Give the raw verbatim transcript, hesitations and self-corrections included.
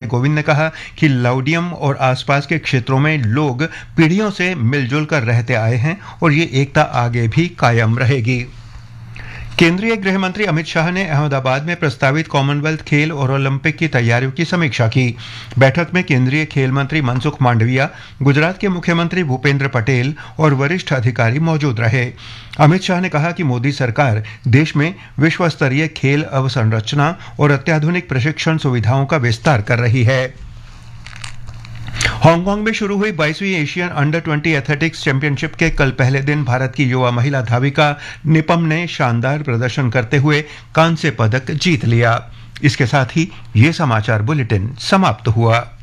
कोविंद ने कहा कि लाउडियम और आसपास के क्षेत्रों में लोग पीढ़ियों से मिलजुल कर रहते आए हैं और ये एकता आगे भी कायम रहेगी। केंद्रीय गृह मंत्री अमित शाह ने अहमदाबाद में प्रस्तावित कॉमनवेल्थ खेल और ओलंपिक की तैयारियों की समीक्षा की। बैठक में केंद्रीय खेल मंत्री मनसुख मांडविया, गुजरात के मुख्यमंत्री भूपेंद्र पटेल और वरिष्ठ अधिकारी मौजूद रहे। अमित शाह ने कहा कि मोदी सरकार देश में विश्व स्तरीय खेल अवसंरचना और अत्याधुनिक प्रशिक्षण सुविधाओं का विस्तार कर रही है। हांगकांग में शुरू हुई बाईसवीं Asian under twenty athletics championship के कल पहले दिन भारत की युवा महिला धाविका निपम ने शानदार प्रदर्शन करते हुए कांस्य पदक जीत लिया। इसके साथ ही ये समाचार बुलेटिन समाप्त हुआ।